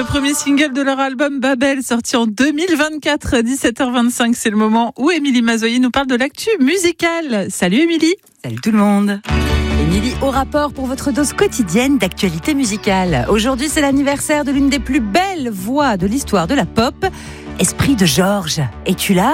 premier single de leur album Babel, sorti en 2024, 17h25. C'est le moment où Émilie Mazoyer nous parle de l'actu musicale. Salut Émilie. Salut tout le monde. Émilie au rapport pour votre dose quotidienne d'actualité musicale. Aujourd'hui, c'est l'anniversaire de l'une des plus belles voix de l'histoire de la pop, Esprit de Georges. Es-tu là ?